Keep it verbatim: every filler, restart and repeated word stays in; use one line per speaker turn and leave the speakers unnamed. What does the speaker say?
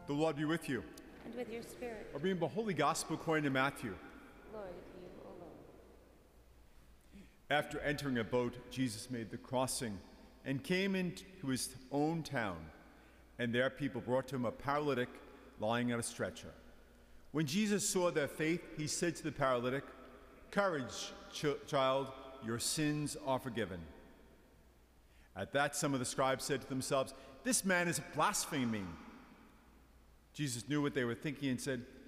The Lord be with you.
And with your spirit.
A reading of the Holy Gospel according to Matthew.
Glory to you, O Lord.
After entering a boat, Jesus made the crossing and came into his own town. And there people brought to him a paralytic lying on a stretcher. When Jesus saw their faith, he said to the paralytic, "Courage, ch- child, your sins are forgiven." At that, some of the scribes said to themselves, "This man is blaspheming." Jesus knew what they were thinking and said,